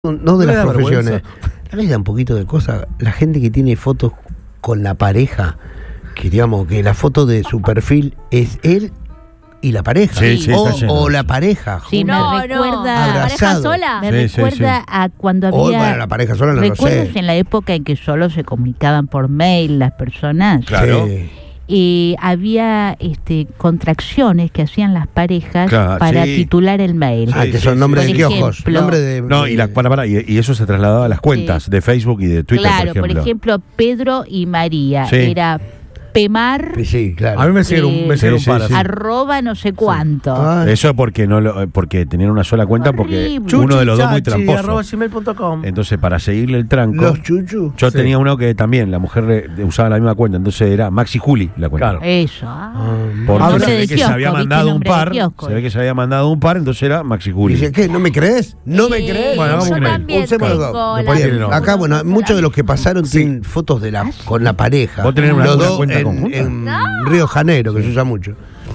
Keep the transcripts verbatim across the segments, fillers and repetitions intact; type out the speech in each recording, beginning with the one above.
No de las profesiones. ¿No les da un poquito de cosa? La gente que tiene fotos con la pareja, que digamos que la foto de su perfil es él y la pareja. Sí, sí, o, está o la pareja. Sí, me No, recuerda, no. ¿La pareja sola? me Sí, sí, recuerda sí. a cuando había. O bueno, la pareja sola no lo ¿Recuerdas sé. en la época en que solo se comunicaban por mail las personas? Claro. Sí. Y había este, contracciones que hacían las parejas Claro, para sí. titular el mail. Ah, Sí, que sí, son sí. nombres Por de kioscos. ejemplo- Nombre de, No, y, la, para, para, y, y eso se trasladaba a las cuentas Sí. de Facebook y de Twitter, Claro, por ejemplo. Pedro y María. Sí. Era Pemar, Sí, sí, claro. A mí me siguen Eh, un, me siguen sí, un par sí, así. arroba no sé cuánto. Ah, Eso porque no lo, porque tenían una sola cuenta, porque Horrible. uno de los dos muy Chuchi, arroba tramposo. gmail punto com. Entonces, para seguirle el tranco, los chuchus. yo Sí. tenía uno que también, la mujer re- usaba la misma cuenta, entonces era Maxi Juli la cuenta. Claro. Eso. ah. Porque Nombre se de ve que kiosco, se había ¿viste? mandado un Nombre de par, kiosco. se ve que se había mandado un par, entonces era Maxi Juli. Dice, ¿qué? ¿No me crees? ¿No me Eh, crees? Bueno, vamos yo con él. también Usemos los tengo dos. la- Bien, tiene nombre. acá, bueno, muchos de los que pasaron tienen fotos de la, con la pareja. ¿Vos tenés una- los una dos cuenta en, conjunta? en No. Río Janeiro, que se usa mucho.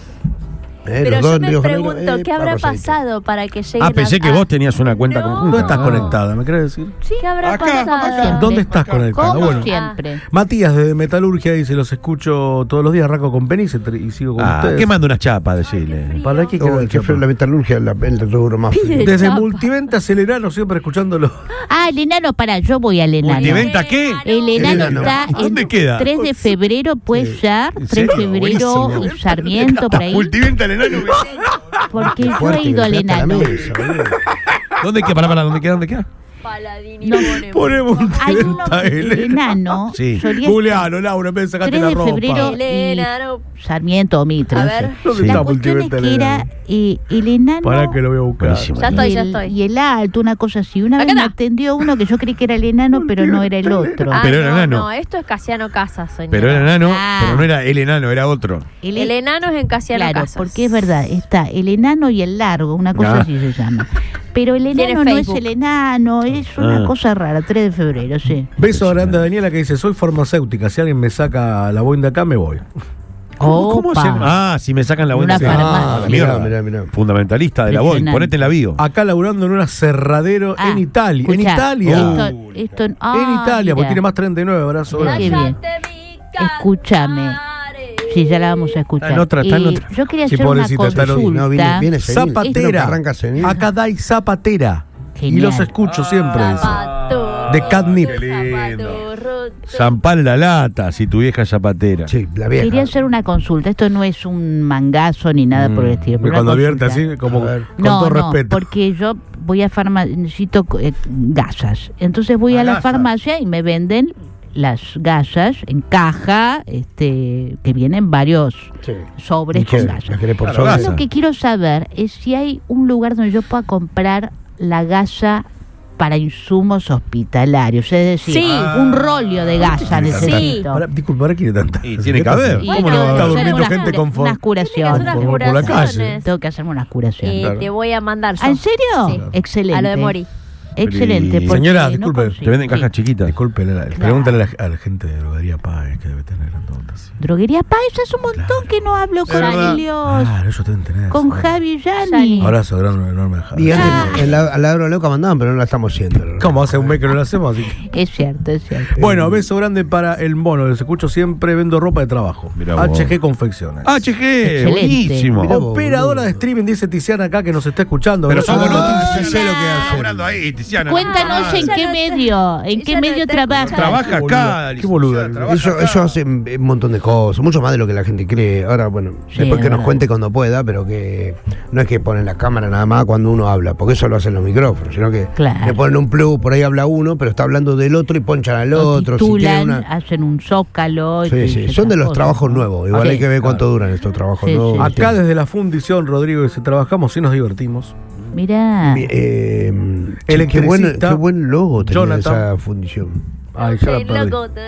Eh, Pero los dos yo en me Río Janeiro, pregunto, eh, ¿qué habrá vamos ahí. pasado para que lleguen Ah, pensé a- que a- vos tenías una cuenta No. conjunta. ¿Dónde estás Ah. conectada? ¿Me querés decir? ¿Qué habrá Acá, pasado? acá. Siempre. ¿Dónde estás conectada? Como Bueno, siempre. Matías de Metalurgia dice, los escucho todos los días, arranco con Penny y se tre- y sigo con Ah, ustedes. ¿qué manda una chapa? Decirle. ¿Para qué Oh, quiero qué feo, la metalurgia, la, el rubro más feo. Pide. Desde Chapa. Multiventa Acelerano, siempre escuchándolo. Ah, el enano, para, yo voy al enano. ¿Multiventa qué? El enano El enano. está en ¿Dónde queda? tres de febrero, puede ser, ¿En tres de serio? febrero, Buenísimo. Sarmiento, por ahí. Multiventa el enano. Porque yo Fuerte, he ido al que me enano. plata la mesa, boludo. ¿Dónde queda? Para, para, ¿dónde queda? ¿Dónde queda? Paladini No. ponemos. Ponemos Hay uno, Multiventa, el Elena. enano, Sí. solía Juliano, Laura, me sacaste tres la de ropa. febrero Elena, no. y Sarmiento o Mitre. A no ver. sé. ¿Dónde La está cuestión es Multiventa, que Elena? era eh, el enano Para que lo voy a buscar. Buenísimo. Ya y, estoy, ya el, estoy. y el alto, una cosa así. Una Acá vez me está. atendió uno que yo creí que era el enano, pero no era el otro. Ah, Pero era no, enano. no, esto es Casiano Casas, señora. Pero era enano, Ah. pero no era el enano, era otro. El, El enano es en Casiano claro, Casas. porque es verdad, está el enano y el largo, una cosa Ah. así se llama. Pero el Tiene enano no es Facebook. el enano, es una Ah. cosa rara, tres de febrero, sí. Beso grande a Daniela que dice, soy farmacéutica, si alguien me saca la boina de acá, me voy. ¿Cómo, cómo Opa. hacen? Ah, si me sacan la buena. Una farmacia. Ah, la mierda. Mirá, mirá, mirá. Fundamentalista de la voz. Impresionante. Ponete en la bio. Acá laburando en un aserradero Ah, en Italia. En escuchá, Italia. Esto, esto, ah, en Italia, porque mira. tiene más treinta y nueve, abrazo. Mirá grande. qué bien. Cállate, mi Escúchame. canare. Sí, ya la vamos a escuchar. Está en otra, está en Eh, otra. Yo quería Sí, hacer una pobrecita, está en otra. consulta. No, viene, viene senil. Creo que Zapatera. arranca senil. Acá dai Zapatera. Genial. Y los escucho siempre. dice. Zapato, De catnip. Qué lindo. zapato roto. Zampar la lata, si tu vieja es zapatera. Sí, la vieja. Quería hacer una consulta. Esto no es un mangazo ni nada por el estilo. Y pero cuando una advierte consulta. así, como A ver. con No, todo no, respeto. porque yo voy a farmacia, necesito eh, gasas. Entonces voy Ah, a la gasas. farmacia y me venden las gasas en caja, este, que vienen varios Sí. sobres ¿Y qué? con ¿La gasas. querés por Claro, sobre? gasa. Lo que quiero saber es si hay un lugar donde yo pueda comprar la gasa para insumos hospitalarios, es decir, Sí. un rollo de gasa necesito. Para, disculpa, ¿para quién tanta? Y tiene que haber. Y ¿Cómo tengo no va a que haber? Está hacer durmiendo unas gente cura- con fo- unas Tiene que hacer curaciones. unas por- por la curaciones. calle. Tengo que hacerme unas curaciones. Eh, Claro. Te voy a mandar yo. ¿Ah, ¿En serio? Sí. Excelente. A lo de Mori. Excelente. Y- porque Señora, no disculpe, consigo. Te venden Sí. cajas chiquitas. Disculpe, la- Claro. pregúntale a la, a la gente de Droguería Páez que debe tener grandotas. Droguería Paisa es un montón que no hablo con verdad. Emilios, Claro, ellos deben tener. con sí. Javi y Yani. Yani. Abrazo grande, enorme, Javi. Y antes, en la, a la hora loca mandaban, pero no la estamos haciendo. la verdad. ¿Cómo hace un mes que no lo hacemos? Así que- Es cierto, es cierto. Bueno, beso grande para el mono. Les escucho siempre, vendo ropa de trabajo. Mirá vos. H G Confecciones. H G, Excelente. buenísimo. Mirá vos, Operadora boludo. de streaming, dice Tiziana acá que nos está escuchando. Pero Gracias. son Ah, noticias. sí sé lo que hacen. Laburando ahí, Tiziana. Cuéntanos Ah, en ya qué no te- medio, en ya qué no medio te trabaja. escucho. Trabaja Qué acá. boluda, qué boluda. trabaja Ellos, acá. ellos hacen un montón de cosas, mucho más de lo que la gente cree. Ahora, bueno, Sí, después que es nos verdad. cuente cuando pueda, pero que no es que ponen la cámara nada más cuando uno habla, porque eso lo hacen los micrófonos, sino que Claro. le ponen un plug, por ahí habla uno, pero está hablando del otro y ponchan al Lo otro. Si titulan, tiene una... hacen un zócalo. y Sí, te sí, dicen son de esas los cosas, trabajos ¿no? nuevos. Igual Sí. hay que ver cuánto duran estos trabajos Sí, nuevos. sí. Acá desde la fundición, Rodrigo, dice, trabajamos y nos divertimos. Mirá. Eh, che, qué, Electricista, buen, qué buen logo tenía Jonathan. esa fundición. Ay, ya la El perdí. loco.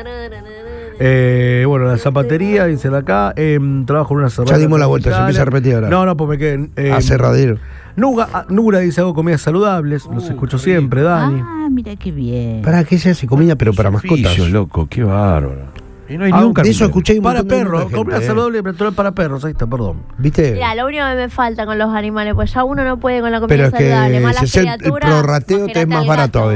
Eh, bueno, la zapatería, dice de acá. Eh, trabajo en una cerradura. Ya dimos la vuelta, se empieza a repetir ahora. No, no, pues me quedé. Eh, Aserradero. Nuga, ah, Nura dice hago comidas saludables. Los escucho siempre, Dani. Ah, mira qué bien. ¿Para qué se hace comida, pero para mascotas? Oficio, loco, qué bárbaro. Y no hay Ah, ni un de eso carpintero. escuché un Para montón de perros, gente, comida eh. saludable natural para perros, ahí está, perdón. ¿Viste? Mira, lo único que me falta con los animales, pues ya uno no puede con la comida Pero es que saludable, más si las es el, el criaturas. prorrateo te es imagínate más al barato gato. a veces.